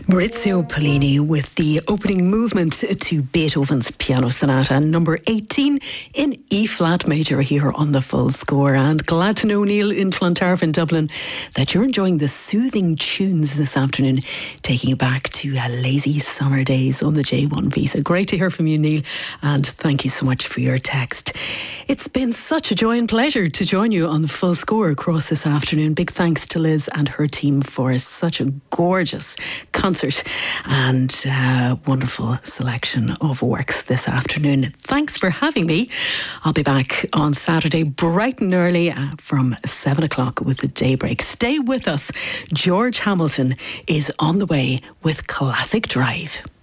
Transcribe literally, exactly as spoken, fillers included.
Maurizio Pollini with the opening movement to Beethoven's Piano Sonata number eighteen in E-flat major here on The Full Score. And glad to know, Neil, in Clontarf in Dublin, that you're enjoying the soothing tunes this afternoon, taking you back to uh, lazy summer days on the J one visa. Great to hear from you, Neil, and thank you so much for your text. It's been such a joy and pleasure to join you on The Full Score across this afternoon. Big thanks to Liz and her team for such a gorgeous concert and uh, wonderful selection of works this afternoon. Thanks for having me. I'll be back on Saturday bright and early uh, from seven o'clock with the Daybreak. Stay with us. George Hamilton is on the way with Classic Drive.